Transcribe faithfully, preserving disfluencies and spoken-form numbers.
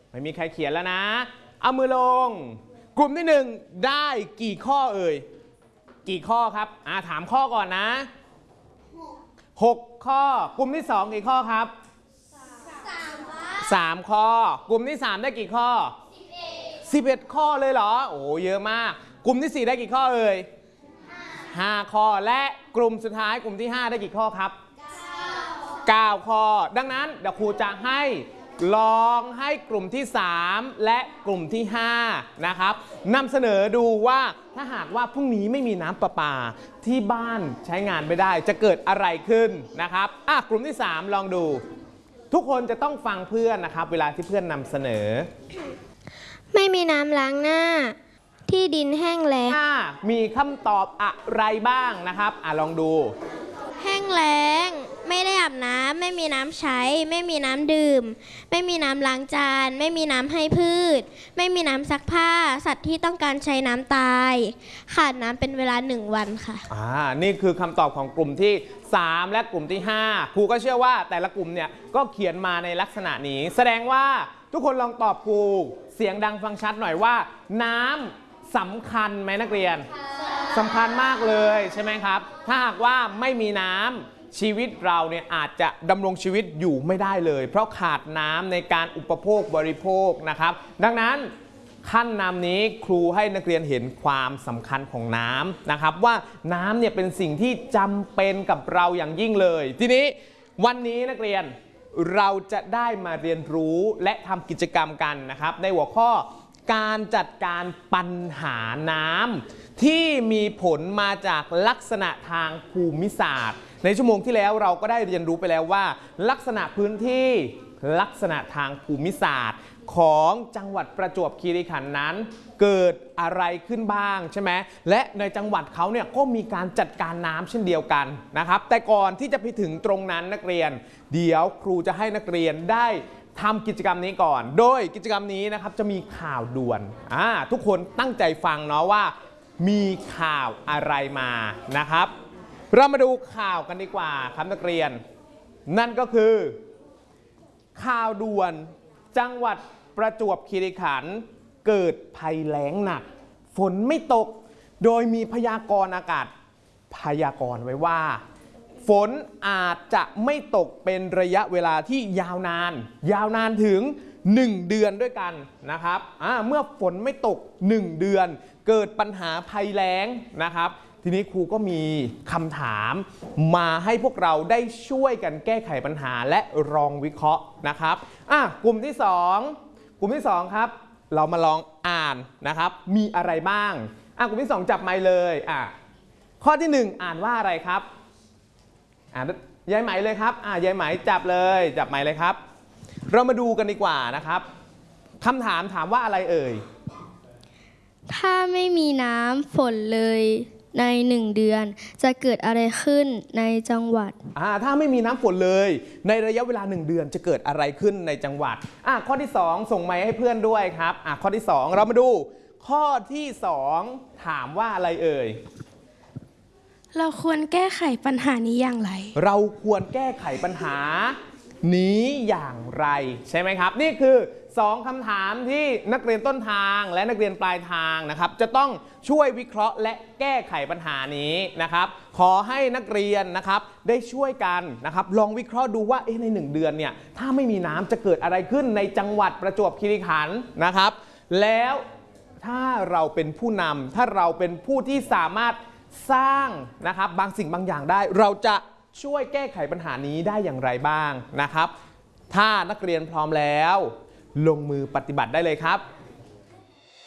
ไม่มีใครเขียนแล้วนะเอามือลงกลุ่มที่หนึ่งได้กี่ข้อเอ่ยกี่ข้อครับอ่าถามข้อก่อนนะหกข้อกลุ่มที่สองกี่ข้อครับสามข้อกลุ่มที่สามได้กี่ข้อสิบเอ็ดข้อเลยเหรอโอ้เยอะมากกลุ่มที่สี่ได้กี่ข้อเอ่ยห้าข้อและกลุ่มสุดท้ายกลุ่มที่ห้าได้กี่ข้อครับเก้าข้อดังนั้นเดี๋ยวครูจะให้ลองให้กลุ่มที่สามและกลุ่มที่ห้านะครับนำเสนอดูว่าถ้าหากว่าพรุ่งนี้ไม่มีน้ำประปาที่บ้านใช้งานไม่ได้จะเกิดอะไรขึ้นนะครับอ่ะกลุ่มที่สามลองดูทุกคนจะต้องฟังเพื่อนนะครับเวลาที่เพื่อนนำเสนอไม่มีน้ำล้างหน้าที่ดินแห้งแล้งมีคำตอบอะไรบ้างนะครับอ่ะลองดูแห้งแล้งไม่ได้อาบน้ำไม่มีน้ำใช้ไม่มีน้ำดื่มไม่มีน้ำล้างจานไม่มีน้ำให้พืชไม่มีน้ำซักผ้าสัตว์ที่ต้องการใช้น้ำตายขาดน้ำเป็นเวลาหนึ่งวันค่ะอ่านี่คือคำตอบของกลุ่มที่สามและกลุ่มที่ห้าครูก็เชื่อว่าแต่ละกลุ่มเนี่ยก็เขียนมาในลักษณะนี้แสดงว่าทุกคนลองตอบครูเสียงดังฟังชัดหน่อยว่าน้ำสำคัญไหมนักเรียนสำคัญมากเลยใช่ไหมครับถ้าหากว่าไม่มีน้ำชีวิตเราเนี่ยอาจจะดำรงชีวิตอยู่ไม่ได้เลยเพราะขาดน้ำในการอุปโภคบริโภคนะครับดังนั้นขั้นนำนี้ครูให้นักเรียนเห็นความสำคัญของน้ำนะครับว่าน้ำเนี่ยเป็นสิ่งที่จำเป็นกับเราอย่างยิ่งเลยทีนี้วันนี้นักเรียนเราจะได้มาเรียนรู้และทำกิจกรรมกันนะครับในหัวข้อการจัดการปัญหาน้ำที่มีผลมาจากลักษณะทางภูมิศาสตร์ในชั่วโมงที่แล้วเราก็ได้เรียนรู้ไปแล้วว่าลักษณะพื้นที่ลักษณะทางภูมิศาสตร์ของจังหวัดประจวบคีรีขันธ์นั้นเกิดอะไรขึ้นบ้างใช่ไหมและในจังหวัดเขาเนี่ยก็มีการจัดการน้ำเช่นเดียวกันนะครับแต่ก่อนที่จะไปถึงตรงนั้นนักเรียนเดี๋ยวครูจะให้นักเรียนได้ทำกิจกรรมนี้ก่อนโดยกิจกรรมนี้นะครับจะมีข่าวด่วนอ่าทุกคนตั้งใจฟังเนาะว่ามีข่าวอะไรมานะครับเรามาดูข่าวกันดีกว่าครับนักเรียนนั่นก็คือข่าวด่วนจังหวัดประจวบคีรีขันธ์เกิดภัยแล้งหนักฝนไม่ตกโดยมีพยากรณ์อากาศพยากรณ์ไว้ว่าฝนอาจจะไม่ตกเป็นระยะเวลาที่ยาวนานยาวนานถึงหนึ่งเดือนด้วยกันนะครับเมื่อฝนไม่ตกหนึ่งเดือนเกิดปัญหาภัยแล้งนะครับทีนี้ครูก็มีคำถามมาให้พวกเราได้ช่วยกันแก้ไขปัญหาและลองวิเคราะห์นะครับอ่ะกลุ่มที่สองกลุ่มที่สองครับเรามาลองอ่านนะครับมีอะไรบ้างอ่ะกลุ่มที่สองจับไมค์เลยอ่ะข้อที่หนึ่งอ่านว่าอะไรครับอ่ายายไหมเลยครับอ่ายายไหมจับเลยจับไมค์เลยครับเรามาดูกันดีกว่านะครับคำถามถามว่าอะไรเอ่ยถ้าไม่มีน้ำฝนเลยในหนึ่งเดือนจะเกิดอะไรขึ้นในจังหวัดอ่าถ้าไม่มีน้ำฝนเลยในระยะเวลาหนึ่งเดือนจะเกิดอะไรขึ้นในจังหวัดอ่ะข้อที่สองส่งไมค์ให้เพื่อนด้วยครับอ่ะข้อที่สองเรามาดูข้อที่สองถามว่าอะไรเอ่ยเราควรแก้ไขปัญหานี้อย่างไรเราควรแก้ไขปัญหานี้อย่างไรใช่ไหมครับนี่คือสองคำถามที่นักเรียนต้นทางและนักเรียนปลายทางนะครับจะต้องช่วยวิเคราะห์และแก้ไขปัญหานี้นะครับขอให้นักเรียนนะครับได้ช่วยกันนะครับลองวิเคราะห์ดูว่าเอ๊ะในหนึ่งเดือนเนี่ยถ้าไม่มีน้ำจะเกิดอะไรขึ้นในจังหวัดประจวบคีรีขันธ์นะครับแล้วถ้าเราเป็นผู้นำถ้าเราเป็นผู้ที่สามารถสร้างนะครับบางสิ่งบางอย่างได้เราจะช่วยแก้ไขปัญหานี้ได้อย่างไรบ้างนะครับถ้านักเรียนพร้อมแล้วลงมือปฏิบัติได้เลยครับ